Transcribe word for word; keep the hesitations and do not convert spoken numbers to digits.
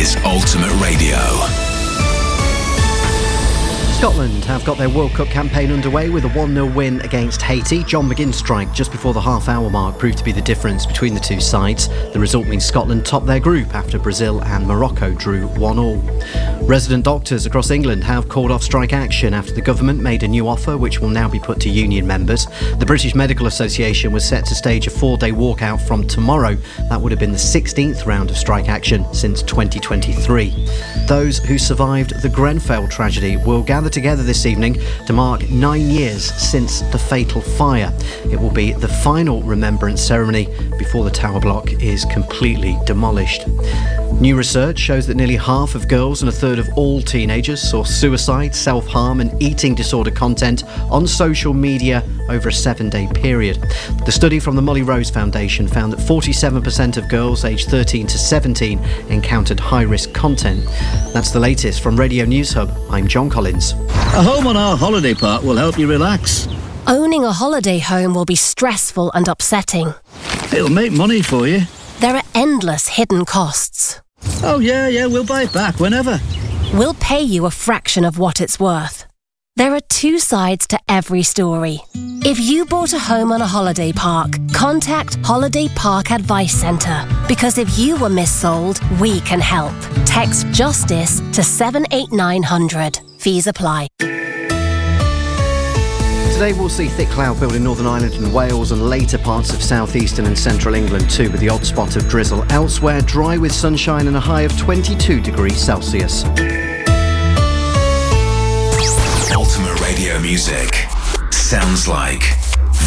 is Ultimate Radio. Scotland have got their World Cup campaign underway with a one nil win against Haiti. John McGinn's strike just before the half-hour mark proved to be the difference between the two sides. The result means Scotland top their group after Brazil and Morocco drew one all. Resident doctors across England have called off strike action after the government made a new offer which will now be put to union members. The British Medical Association was set to stage a four-day walkout from tomorrow. That would have been the sixteenth round of strike action since twenty twenty-three. Those who survived the Grenfell tragedy will gather together this evening to mark nine years since the fatal fire. It will be the final remembrance ceremony before the tower block is completely demolished. New research shows that nearly half of girls and a third of all teenagers saw suicide, self-harm and eating disorder content on social media over a seven-day period. The study from the Molly Rose Foundation found that forty-seven percent of girls aged thirteen to seventeen encountered high-risk content. That's the latest from Radio News Hub. I'm John Collins. A home on our holiday park will help you relax. Owning a holiday home will be stressful and upsetting. It'll make money for you. There are endless hidden costs. Oh yeah, yeah, we'll buy it back whenever. We'll pay you a fraction of what it's worth. There are two sides to every story. If you bought a home on a holiday park, contact Holiday Park Advice Centre. Because if you were missold, we can help. Text JUSTICE to seven eight nine hundred. Fees apply. Today we'll see thick cloud build in Northern Ireland and Wales and later parts of southeastern and central England too, with the odd spot of drizzle. Elsewhere, dry with sunshine and a high of twenty-two degrees Celsius. Ultimate Radio music sounds like